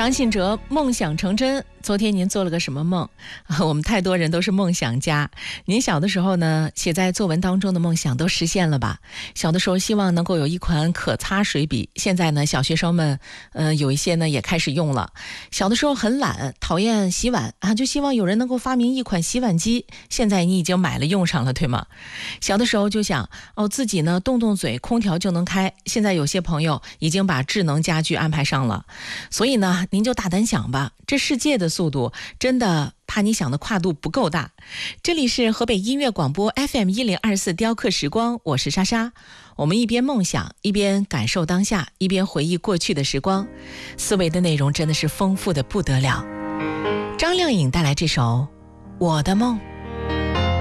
张信哲，梦想成真。昨天您做了个什么梦？我们太多人都是梦想家。您小的时候呢，写在作文当中的梦想都实现了吧？小的时候希望能够有一款可擦水笔，现在呢，小学生们，有一些呢也开始用了。小的时候很懒，讨厌洗碗啊，就希望有人能够发明一款洗碗机。现在你已经买了用上了，对吗？小的时候就想，自己呢动动嘴，空调就能开。现在有些朋友已经把智能家居安排上了。所以呢，您就大胆想吧，这世界的速度真的怕你想的跨度不够大。这里是河北音乐广播 FM1024 雕刻时光，我是莎莎。我们一边梦想，一边感受当下，一边回忆过去的时光，思维的内容真的是丰富的不得了。张靓颖带来这首《我的梦》。